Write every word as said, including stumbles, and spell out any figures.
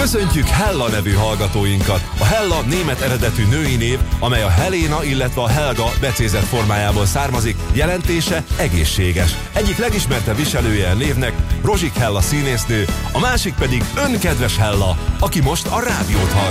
Köszöntjük Hella nevű hallgatóinkat. A Hella német eredetű női név, amely a Helena, illetve a Helga becézett formájából származik, jelentése egészséges. Egyik legismertebb viselője a névnek Rozsik Hella színésznő, a másik pedig önkedves Hella, aki most a rádiót hallgat.